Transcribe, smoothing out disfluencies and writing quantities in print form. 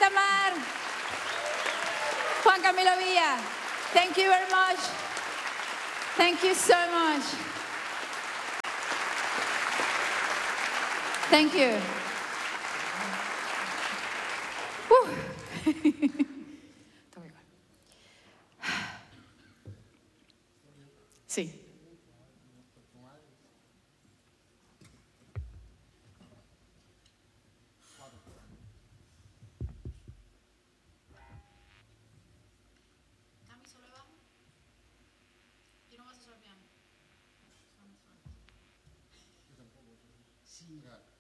Itamar. Juan Camilo Villa. Thank you very much. Thank you so much. Thank you. Sí. Singa.